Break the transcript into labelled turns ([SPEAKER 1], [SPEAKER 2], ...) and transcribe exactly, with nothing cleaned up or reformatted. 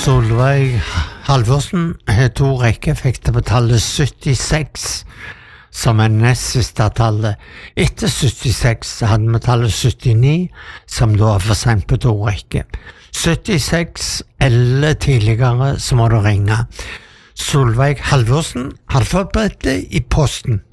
[SPEAKER 1] Solveig Halvorsen har to rekkeeffekter på tallet syttiseks, som er nest siste tallet. Etter syttiseks hadde vi tallet syttini, som da er for sent på to rekker. syttiseks eller tidligere, så må du ringe. Solveig Halvorsen, alfabetet i posten.